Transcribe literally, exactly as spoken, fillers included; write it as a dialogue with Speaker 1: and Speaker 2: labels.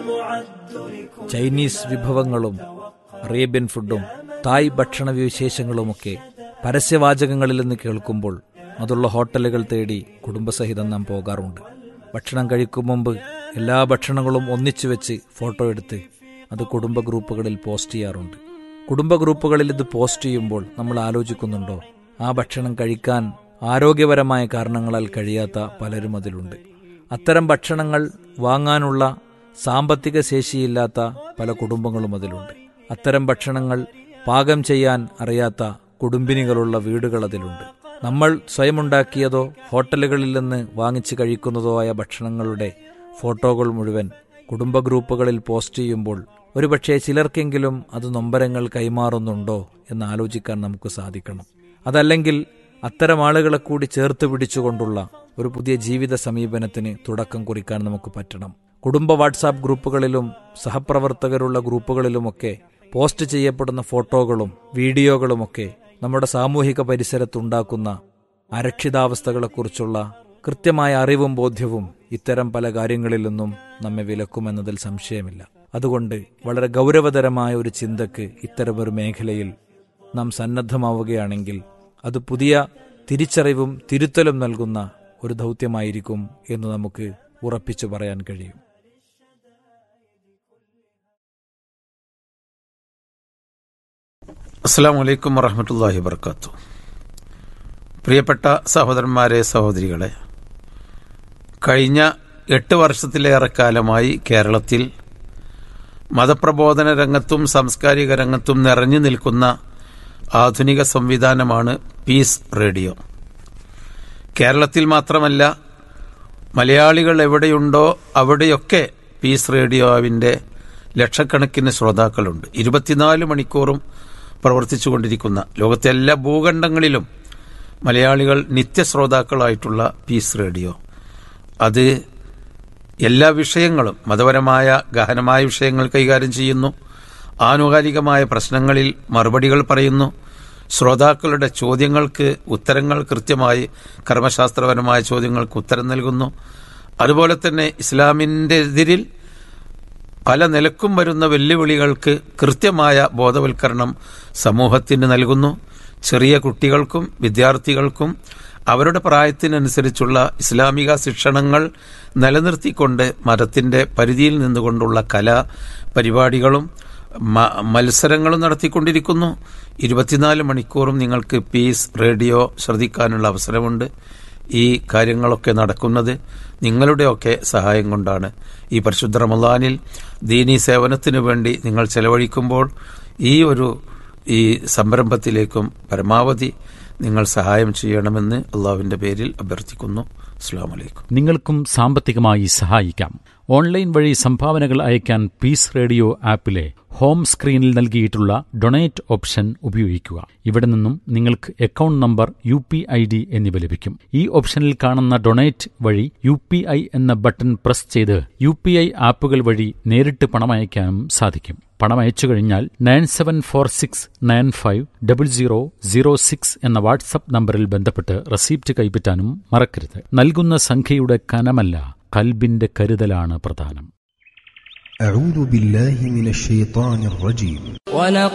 Speaker 1: Chinese വിഭവങ്ങളും Arabian ഫുഡും തായ് ഭക്ഷണ വിശേഷങ്ങളുമൊക്കെ പരസ്യവാചകങ്ങളിൽ നിന്ന് കേൾക്കുമ്പോൾ അതുള്ള ഹോട്ടലുകൾ തേടി കുടുംബസഹിതം നാം പോകാറുണ്ട്. ഭക്ഷണം കഴിക്കും മുമ്പ് എല്ലാ ഭക്ഷണങ്ങളും ഒന്നിച്ചു വെച്ച് ഫോട്ടോ എടുത്ത് അത് കുടുംബ ഗ്രൂപ്പുകളിൽ പോസ്റ്റ് ചെയ്യാറുണ്ട്. കുടുംബ ഗ്രൂപ്പുകളിൽ ഇത് പോസ്റ്റ് ചെയ്യുമ്പോൾ നമ്മൾ ആലോചിക്കുന്നുണ്ടോ, ആ ഭക്ഷണം കഴിക്കാൻ ആരോഗ്യപരമായ കാരണങ്ങളാൽ കഴിയാത്ത പലരും അതിലുണ്ട്. അത്തരം ഭക്ഷണങ്ങൾ വാങ്ങാനുള്ള സാമ്പത്തിക ശേഷിയില്ലാത്ത പല കുടുംബങ്ങളും അതിലുണ്ട്. അത്തരം ഭക്ഷണങ്ങൾ പാകം ചെയ്യാൻ അറിയാത്ത കുടുംബിനികളുള്ള വീടുകൾ അതിലുണ്ട്. നമ്മൾ സ്വയമുണ്ടാക്കിയതോ ഹോട്ടലുകളിൽ നിന്ന് വാങ്ങിച്ച് കഴിക്കുന്നതോ ആയ ഭക്ഷണങ്ങളുടെ ഫോട്ടോകൾ മുഴുവൻ കുടുംബ ഗ്രൂപ്പുകളിൽ പോസ്റ്റ് ചെയ്യുമ്പോൾ ഒരുപക്ഷെ ചിലർക്കെങ്കിലും അത് നൊമ്പരങ്ങൾ കൈമാറുന്നുണ്ടോ എന്ന് ആലോചിക്കാൻ നമുക്ക് സാധിക്കണം. അതല്ലെങ്കിൽ അത്തരം ആളുകളെ കൂടി ചേർത്ത് പിടിച്ചുകൊണ്ടുള്ള ഒരു പുതിയ ജീവിത സമീപനത്തിന് തുടക്കം കുറിക്കാൻ നമുക്ക് പറ്റണം. കുടുംബ വാട്സാപ്പ് ഗ്രൂപ്പുകളിലും സഹപ്രവർത്തകരുള്ള ഗ്രൂപ്പുകളിലുമൊക്കെ പോസ്റ്റ് ചെയ്യപ്പെടുന്ന ഫോട്ടോകളും വീഡിയോകളുമൊക്കെ നമ്മുടെ സാമൂഹിക പരിസരത്തുണ്ടാക്കുന്ന അരക്ഷിതാവസ്ഥകളെക്കുറിച്ചുള്ള കൃത്യമായ അറിവും ബോധ്യവും ഇത്തരം പല കാര്യങ്ങളിൽ നിന്നും നമ്മെ വിലക്കുമെന്നതിൽ സംശയമില്ല. അതുകൊണ്ട് വളരെ ഗൗരവതരമായ ഒരു ചിന്തക്ക് ഇത്തരമൊരു മേഖലയിൽ നാം സന്നദ്ധമാവുകയാണെങ്കിൽ അത് പുതിയ തിരിച്ചറിവും തിരുത്തലും നൽകുന്ന ഒരു ദൗത്യമായിരിക്കും എന്ന് നമുക്ക് ഉറപ്പിച്ചു പറയാൻ കഴിയും.
Speaker 2: അസ്സലാമു അലൈക്കും വറഹ്മത്തുള്ളാഹി വബറകാതുഹു. പ്രിയപ്പെട്ട സഹോദരന്മാരെ, സഹോദരികളെ, കഴിഞ്ഞ എട്ട് വർഷത്തിലേറെ കാലമായി കേരളത്തിൽ മതപ്രബോധന രംഗത്തും സാംസ്കാരിക രംഗത്തും നിറഞ്ഞു നിൽക്കുന്ന ആധുനിക സംവിധാനമാണ് പീസ് റേഡിയോ. കേരളത്തിൽ മാത്രമല്ല, മലയാളികൾ എവിടെയുണ്ടോ അവിടെയൊക്കെ പീസ് റേഡിയോവിൻ്റെ ലക്ഷക്കണക്കിന് ശ്രോതാക്കളുണ്ട്. ഇരുപത്തിനാല് മണിക്കൂറും പ്രവർത്തിച്ചുകൊണ്ടിരിക്കുന്ന ലോകത്തെ എല്ലാ ഭൂഖണ്ഡങ്ങളിലും മലയാളികൾ നിത്യശ്രോതാക്കളായിട്ടുള്ള പീസ് റേഡിയോ, അത് എല്ലാ വിഷയങ്ങളും മതപരമായ ഗഹനമായ വിഷയങ്ങൾ കൈകാര്യം ചെയ്യുന്നു. ആനുകാലികമായ പ്രശ്നങ്ങളിൽ മറുപടികൾ പറയുന്നു. ശ്രോതാക്കളുടെ ചോദ്യങ്ങൾക്ക് ഉത്തരങ്ങൾ കൃത്യമായി കർമ്മശാസ്ത്രപരമായ ചോദ്യങ്ങൾക്ക് ഉത്തരം നൽകുന്നു. അതുപോലെ തന്നെ ഇസ്ലാമിൻ്റെ എതിരിൽ പല നിലക്കും വരുന്ന വെല്ലുവിളികൾക്ക് കൃത്യമായ ബോധവൽക്കരണം സമൂഹത്തിന് നൽകുന്നു. ചെറിയ കുട്ടികൾക്കും വിദ്യാർത്ഥികൾക്കും അവരുടെ പ്രായത്തിനനുസരിച്ചുള്ള ഇസ്ലാമിക ശിക്ഷണങ്ങൾ നിലനിർത്തിക്കൊണ്ട് മതത്തിൻ്റെ പരിധിയിൽ നിന്നുകൊണ്ടുള്ള കലാ പരിപാടികളും മത്സരങ്ങളും നടത്തിക്കൊണ്ടിരിക്കുന്നു. ഇരുപത്തിനാല് മണിക്കൂറും നിങ്ങൾക്ക് പീസ് റേഡിയോ ശ്രദ്ധിക്കാനുള്ള അവസരമുണ്ട്. ഈ കാര്യങ്ങളൊക്കെ നടക്കുന്നത് നിങ്ങളുടെയൊക്കെ സഹായം കൊണ്ടാണ്. ഈ പരിശുദ്ധ റമളാനിൽ ദീനീ സേവനത്തിനു വേണ്ടി നിങ്ങൾ ചെലവഴിക്കുമ്പോൾ ഈ ഒരു ഈ സംരംഭത്തിലേക്കും പരമാവധി നിങ്ങൾ സഹായം ചെയ്യണമെന്ന് അള്ളാഹുവിന്റെ പേരിൽ അഭ്യർത്ഥിക്കുന്നു. അസ്സലാമു അലൈക്കും.
Speaker 3: നിങ്ങൾക്കും സാമ്പത്തികമായി സഹായിക്കാം. ഓൺലൈൻ വഴി സംഭാവനകൾ അയക്കാൻ പീസ് റേഡിയോ ആപ്പിലെ ഹോം സ്ക്രീനിൽ നൽകിയിട്ടുള്ള ഡൊണേറ്റ് ഓപ്ഷൻ ഉപയോഗിക്കുക. ഇവിടെ നിന്നും നിങ്ങൾക്ക് account number, U P I D എന്നിവ ലഭിക്കും. ഈ ഓപ്ഷനിൽ കാണുന്ന ഡൊണേറ്റ് വഴി യു പി ഐ എന്ന ബട്ടൺ പ്രസ് ചെയ്ത് യു പി ഐ ആപ്പുകൾ വഴി നേരിട്ട് പണമയക്കാനും സാധിക്കും. പണം അയച്ചു കഴിഞ്ഞാൽ nine seven four six nine five double zero zero six എന്ന വാട്സ്ആപ്പ് നമ്പറിൽ ബന്ധപ്പെട്ട് റെസീപ്റ്റ് കൈപ്പറ്റാനും മറക്കരുത്. നൽകുന്ന സംഖ്യയുടെ കനമല്ല, കൽബിന്റെ കരുതലാണ് പ്രധാനം.
Speaker 4: أعوذ بالله من الشيطان الرجيم.